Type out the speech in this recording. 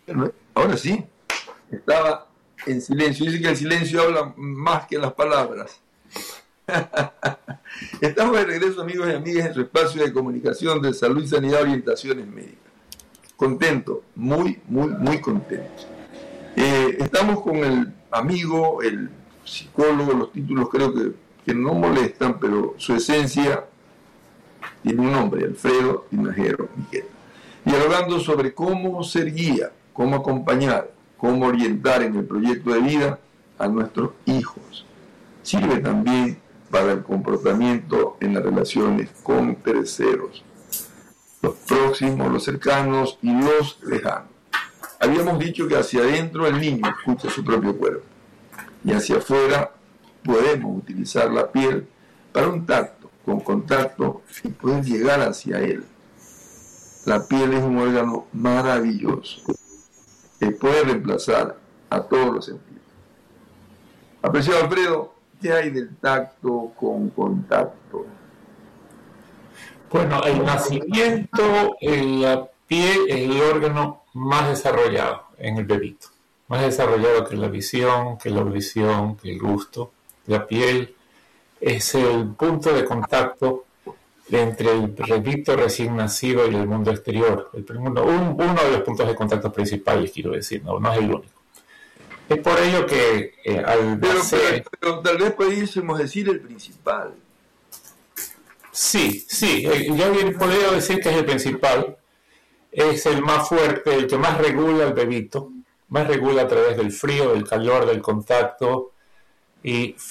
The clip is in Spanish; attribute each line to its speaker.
Speaker 1: Bueno, ahora sí, estaba en silencio. Dice que el silencio habla más que las palabras. Estamos de regreso, amigos y amigas, en su espacio de comunicación de salud y sanidad, orientaciones médicas. Contento, muy, muy, muy contento. Estamos con el amigo, el psicólogo, los títulos creo que no molestan, pero su esencia tiene un nombre, Alfredo Tinajero Miguel. Dialogando sobre cómo ser guía, cómo acompañar, cómo orientar en el proyecto de vida a nuestros hijos. Sirve también para el comportamiento en las relaciones con terceros, los próximos, los cercanos y los lejanos. Habíamos dicho que hacia adentro el niño escucha su propio cuerpo y hacia afuera podemos utilizar la piel para un tacto, con contacto, y poder llegar hacia él. La piel es un órgano maravilloso que puede reemplazar a todos los sentidos. Apreciado Alfredo, ¿qué hay del tacto con contacto?
Speaker 2: Bueno, el nacimiento, la piel es el órgano más desarrollado en el bebito, más desarrollado que la visión, que la audición, que el gusto. La piel es el punto de contacto entre el bebito recién nacido y el mundo exterior. Uno de los puntos de contacto principales, quiero decir, no es el único. Es por ello que
Speaker 1: pero tal vez pudiésemos decir el principal.
Speaker 2: Sí, yo bien podría decir que es el principal, es el más fuerte, el que más regula al bebito, más regula a través del frío, del calor, del contacto, y